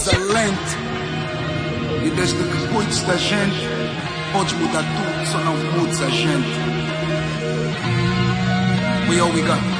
talento. E desde que cuides da gente, podes mudar tudo, só não mudes a gente. We all we got.